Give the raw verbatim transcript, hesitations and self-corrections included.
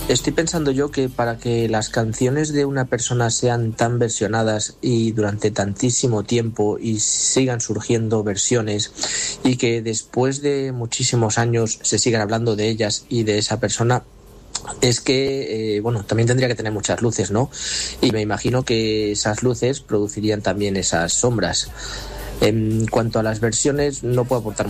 Estoy pensando yo que para que las canciones de una persona sean tan versionadas y durante tantísimo tiempo y sigan surgiendo versiones y que después de muchísimos años se sigan hablando de ellas y de esa persona, es que, eh, bueno, también tendría que tener muchas luces, ¿no? Y me imagino que esas luces producirían también esas sombras. En cuanto a las versiones, no puedo aportar